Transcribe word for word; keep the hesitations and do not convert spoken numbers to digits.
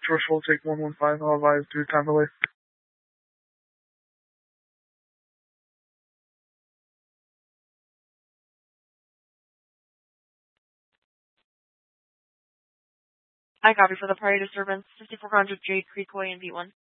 George will take one one five, I'll advise through time delay. I copy for the party disturbance, fifty-four hundred Jade Creek Way in V one.